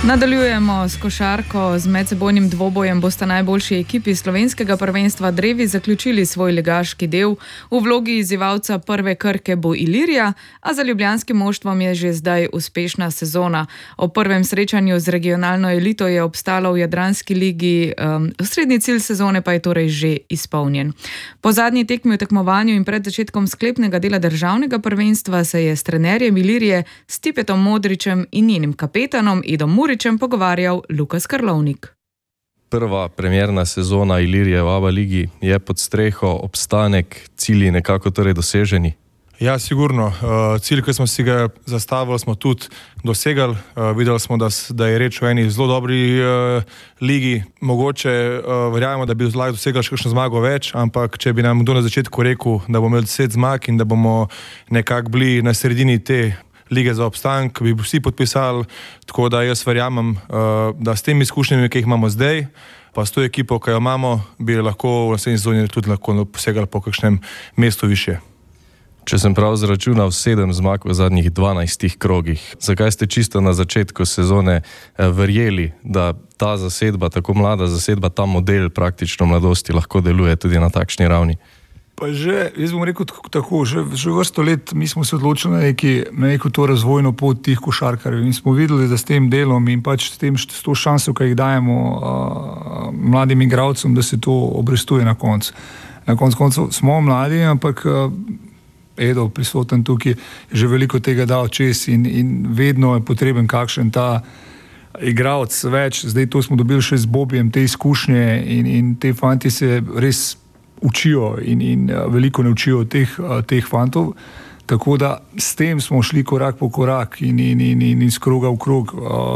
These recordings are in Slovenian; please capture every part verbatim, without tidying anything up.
Nadaljujemo s košarko. Z medsebojnim dvobojem bosta najboljši ekipi slovenskega prvenstva drevi zaključili svoj ligaški del. V vlogi izzivalca prve Krke bo Ilirija, a za ljubljanskim moštvom je že zdaj uspešna sezona. O prvem srečanju z regionalno elito je obstalo v Jadranski ligi, um, srednji cilj sezone pa je torej že izpolnjen. Po zadnji tekmi v tekmovanju in pred začetkom sklepnega dela državnega prvenstva se je s trenerjem Ilirije Stipetom Modrićem in njenim kapetanom Edom Murićem pogovarjal Lukas Karlovnik. Prva premjerna sezona Ilirije v ABA ligi je pod streho, obstanek, cilji nekako torej doseženi? Ja, sigurno. Cilj, ki smo si ga zastavili, smo tudi dosegali. Videli smo, da, da je reč o eni zelo dobri uh, ligi. Mogoče uh, verjamemo, da bi lahko dosegali še kakšno zmago več, ampak če bi nam kdo na začetku rekel, da bomo imeli deset zmag in da bomo nekako bili na sredini te lige za obstank, bi vsi podpisali, tako da jaz verjamem, da s temi izkušnjami, ki jih imamo zdaj, pa s to ekipo, ki jo imamo, bi lahko v naslednji sezoni tudi lahko posegali po kakšnem mestu više. Če sem prav zračunal sedem zmag v zadnjih dvanajstih krogih, zakaj ste čisto na začetku sezone verjeli, da ta zasedba, tako mlada zasedba, ta model praktično mladosti lahko deluje tudi na takšni ravni? Pa že, jaz bom rekel tako, že, že vrsto let mi smo se odločili na neki, na neko to razvojno pot tih košarkarjev in smo videli, da s tem delom in pač s, tem, s to šanso, ki jih dajemo uh, mladim igralcem, da se to obrestuje na koncu. Na koncu koncev smo mladi, ampak uh, Edo prisoten tukaj je že veliko tega dal čez in, in vedno je potreben kakšen ta igralec več. Zdaj to smo dobili še z Bobijem, te izkušnje in, in te fanti se res učijo in, in veliko ne učijo od teh, teh fantov, tako da s tem smo šli korak po korak in, in, in, in, in z kroga v krog.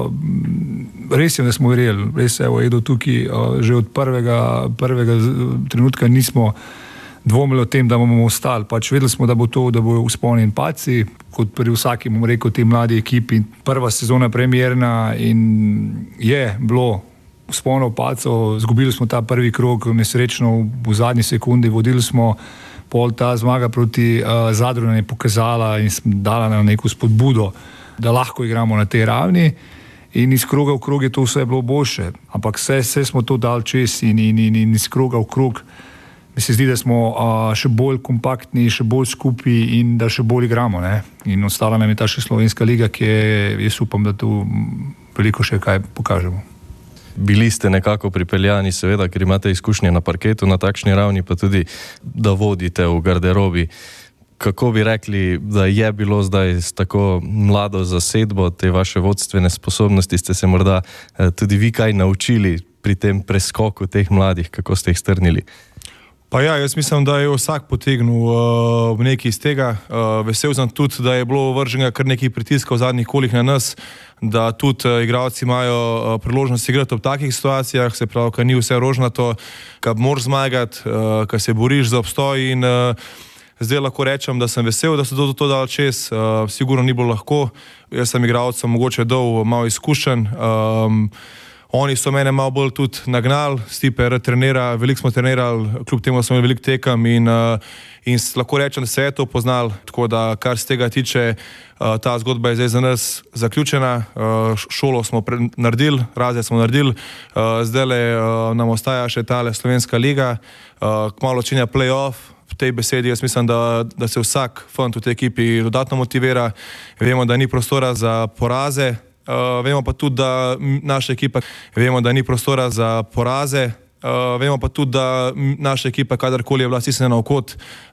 Res je, da smo verjeli, res je, Edo tukaj že od prvega, prvega trenutka nismo dvomili o tem, da bomo ostali. Pač vedeli smo, da bo to, da bojo vzponi in padci, kot pri vsakim, bom rekel, te mladi ekipi. Prva sezona premierna in je bilo vzponov, pacov, zgubili smo ta prvi krog, nesrečno v zadnji sekundi, vodili smo, pol ta zmaga proti uh, Zadru nam je pokazala in dala nam neko spodbudo, da lahko igramo na tej ravni in iz kroga v krog je to vse bilo boljše, ampak vse, vse smo to dali čez in, in, in, in iz kroga v krog mi se zdi, da smo uh, še bolj kompaktni, še bolj skupaj in da še bolj igramo, ne? In ostala nam je ta še Slovenska liga, ki je, jaz upam, da tu veliko še kaj pokažemo. Bili ste nekako pripeljani, seveda, ker imate izkušnje na parketu na takšni ravni, pa tudi, da vodite v garderobi. Kako bi rekli, da je bilo zdaj s tako mlado zasedbo, te vaše vodstvene sposobnosti, ste se morda tudi vi kaj naučili pri tem preskoku teh mladih, kako ste jih strnili? Pa ja, jaz mislim, da je vsak potegnil uh, nekaj iz tega. Uh, vesel sem tudi, da je bilo vrženega kar nekaj pritiska v zadnjih kolih na nas, da tudi uh, igralci imajo uh, priložnost igrati v takih situacijah, se pravi, kad ni vse rožnato, kad moraš zmagati, uh, kad se boriš za obstoj in uh, zdaj lahko rečem, da sem vesel, da so to, to dali čez. Uh, sigurno ni bilo lahko. Jaz sem igralcem mogoče dal malo izkušenj. Um, Oni so mene malo bolj tudi nagnali, Stipe trenira, veliko smo trenirali, kljub temu smo imeli veliko tekem in, uh, in lahko rečem, da se je to poznal, tako da kar z tega tiče, uh, ta zgodba je zdaj za nas zaključena, uh, šolo smo pre- naredili, razred smo naredili, uh, zdajle uh, nam ostaja še tale Slovenska liga, uh, kmalu začenja play-off. V tej besedi jaz mislim, da, da se vsak fant v tej ekipi dodatno motivira, vemo, da ni prostora za poraze. Uh, vemo pa tudi, da naša ekipa, vemo, da ni prostora za poraze, uh, vemo pa tudi, da naša ekipa, kadarkoli je bila stisnjena v kot,